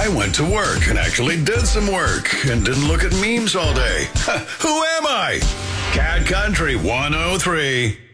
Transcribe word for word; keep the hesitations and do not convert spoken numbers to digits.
I went to work and actually did some work and didn't look at memes all day. Who am I? Cat Country one oh three.